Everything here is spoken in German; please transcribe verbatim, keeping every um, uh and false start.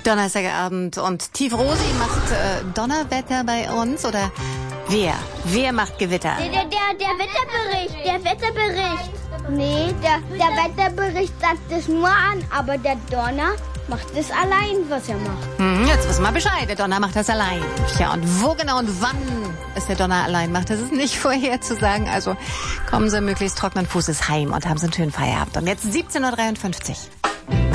Donnerstagabend und Tiefrosi macht äh, Donnerwetter bei uns oder wer? Wer macht Gewitter? Der, der, der, der Wetterbericht, der Wetterbericht. Nee, der, der Wetterbericht sagt es nur an, aber der Donner macht es allein, was er macht. Hm, jetzt wissen wir Bescheid, der Donner macht das allein. Ja, und wo genau und wann es der Donner allein macht, das ist nicht vorherzusagen. Also kommen Sie möglichst trockenen Fußes heim und haben Sie einen schönen Feierabend. Und jetzt siebzehn Uhr dreiundfünfzig.